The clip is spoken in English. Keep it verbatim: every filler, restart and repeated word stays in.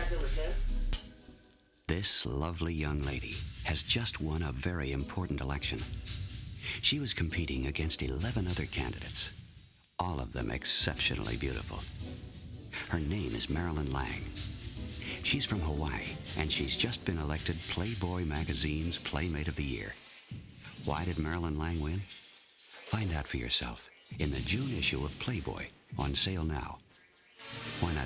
This lovely young lady has just won a very important election. She was competing against eleven other candidates, all of them exceptionally beautiful. Her name is Marilyn Lang. She's from Hawaii, and she's just been elected Playboy magazine's Playmate of the Year. Why did Marilyn Lang win? Find out for yourself in the June issue of Playboy, on sale now. Why not